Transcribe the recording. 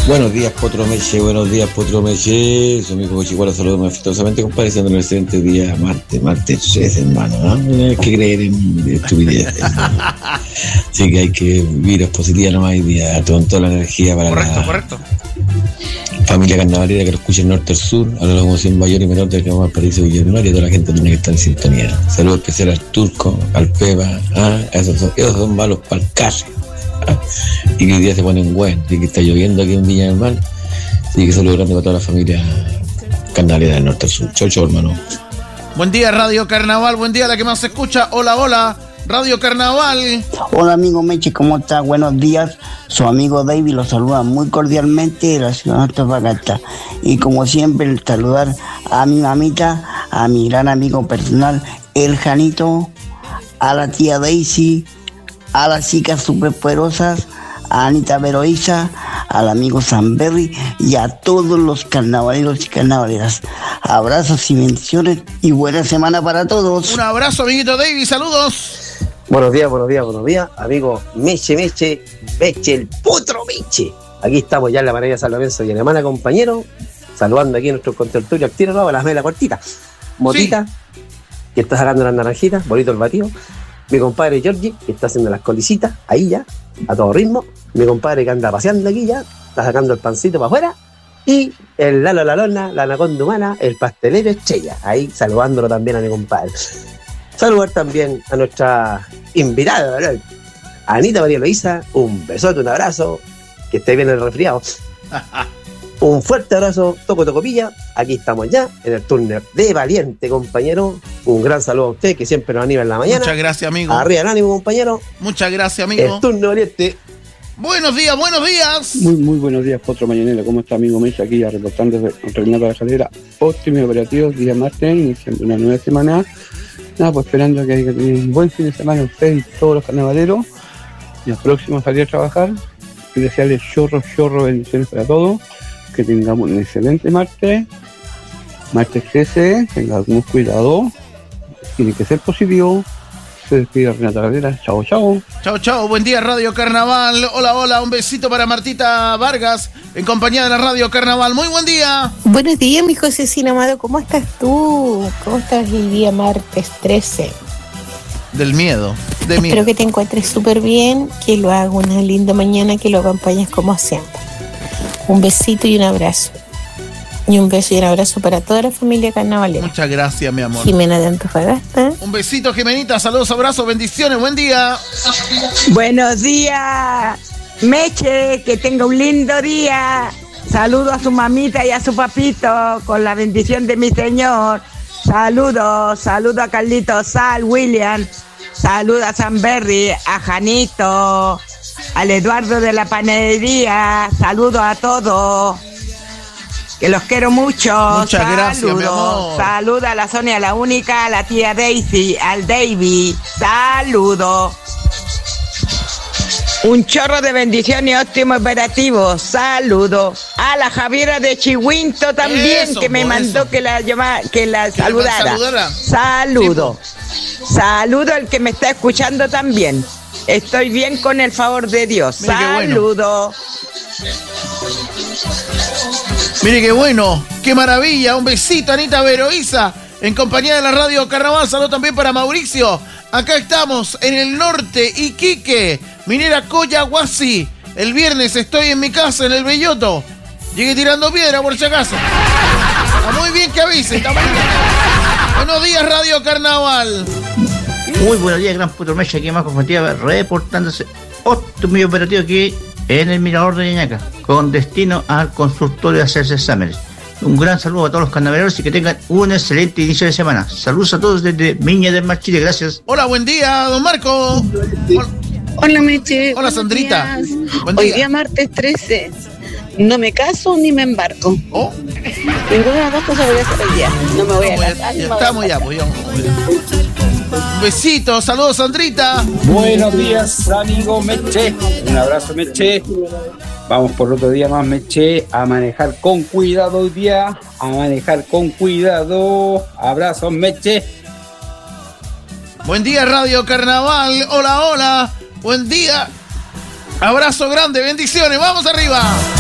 Buenos días, Potro Meche, buenos días, Potro Meche. Su amigo Cochicuara, saludos afectuosamente, compadre, siendo un excelente día, martes 13, hermano, ¿no? No hay que creer en estupideces. Así que hay que vivir positiva nomás hoy día, con toda la energía para correcto. Familia carnavalera que lo escuche en norte al sur, a la locomoción mayor y menor del que vamos al Paraíso Villamar, y toda la gente tiene que estar en sintonía. Saludos especial al Turco, al Pepa, esos son malos para el caso. Y que hoy día se ponen buenos, y que está lloviendo aquí en Viña del Mar. Así que saludos grandes para toda la familia carnavalera del norte al sur. Chau, hermano. Buen día, Radio Carnaval, buen día, la que más se escucha. Hola, Radio Carnaval. Hola, amigo Meche, ¿cómo está? Buenos días. Su amigo David lo saluda muy cordialmente de la ciudad de Antofagasta. Y como siempre, saludar a mi mamita, a mi gran amigo personal, el Janito, a la tía Daisy, a las chicas superpoderosas, a Anita Veroiza, al amigo Samberry y a todos los carnavaleros y carnavaleras. Abrazos y bendiciones y buena semana para todos. Un abrazo, amiguito David, saludos. Buenos días, amigo Meche, el Potro Meche. Aquí estamos ya en la Maravilla San Lorenzo y en Alemana, compañero, saludando aquí a nuestro contertulio activo, a las melas cortitas. Motita, sí, que está sacando las naranjitas, bonito el batido. Mi compadre Giorgi, que está haciendo las colicitas, ahí ya, a todo ritmo. Mi compadre que anda paseando aquí ya, está sacando el pancito para afuera. Y el Lalo Lalona, la anaconda humana, el pastelero Estrella, ahí saludándolo también a mi compadre. Saludar también a nuestra invitada, ¿verdad? Anita María Loíza, un besote, un abrazo, que esté bien el resfriado. Un fuerte abrazo, tocopilla. Aquí estamos ya en el turno de Valiente, compañero. Un gran saludo a usted, que siempre nos anima en la mañana. Muchas gracias, amigo. Arriba el ánimo, compañero. Muchas gracias, amigo. El turno de Valiente. Buenos días. Muy buenos días, Potro Mañanero. ¿Cómo está, amigo Mecha? Aquí reportando desde Renato de la Calera. Óptimo operativo, día martes, iniciando una nueva semana. Nada, pues esperando que haya tenido un buen fin de semana usted y todos los carnavaleros. Y el próximo salir a trabajar. Y desearles chorro, bendiciones para todos. Que tengamos un excelente martes 13, tengamos cuidado, tiene que ser positivo. Se despide Renata Valera, chao. Buen día, Radio Carnaval. Hola, un besito para Martita Vargas, en compañía de la Radio Carnaval. Muy buen día. Buenos días, mi Josecín amado, ¿cómo estás tú? ¿Cómo estás el día martes 13? Del miedo. Espero que te encuentres súper bien, que lo hagas una linda mañana, que lo acompañes como siempre. Un besito y un abrazo. Y un beso y un abrazo para toda la familia carnavalera. Muchas gracias, mi amor. Jimena de Antofagasta. Un besito, Jimenita. Saludos, abrazos, bendiciones. Buen día. Buenos días, Meche. Que tenga un lindo día. Saludo a su mamita y a su papito con la bendición de mi Señor. Saludo a Carlitos Sal, William. Saludo a Samberry, a Janito, al Eduardo de la panadería. Saludo a todos, que los quiero mucho. Muchas gracias, mi amor. Saludo a la Sonia, la única, a la tía Daisy, al David. Saludo. Un chorro de bendición y óptimo operativo. Saludo a la Javiera de Chihuinto también, eso, que me mandó que la saludara. Saludo. Saludo al que me está escuchando también. Estoy bien con el favor de Dios. Mire, saludo. Mire qué bueno, qué maravilla. Un besito, Anita Veroiza, en compañía de la Radio Carnaval. Saludo también para Mauricio. Acá estamos en el norte, Iquique, Minera Coyahuasi. El viernes estoy en mi casa, en el Belloto. Llegué tirando piedra por si acaso. Está muy bien que avise, está muy bien. Buenos días, Radio Carnaval. Muy buenos días, gran Potro Meche, aquí más confrontiva, reportándose óptimo operativo aquí en el Mirador de Ñañaca, con destino al consultorio de hacerse exámenes. Un gran saludo a todos los carnavaleros y que tengan un excelente inicio de semana. Saludos a todos desde Viña del Mar, Chile, gracias. Hola, buen día, don Marco. Hola, Meche. Hola, Sandrita. Buen día. Hoy día martes 13. No me caso ni me embarco. Oh. Ninguna de las dos cosas voy a hacer hoy día. No me voy a casar. Estamos ya, pues. Un besito, saludos, Sandrita. Buenos días, amigo Meche. Un abrazo, Meche. Vamos por otro día más, Meche. A manejar con cuidado hoy día. A manejar con cuidado. Abrazos, Meche. Buen día, Radio Carnaval. Hola. Buen día. Abrazo grande, bendiciones. Vamos arriba.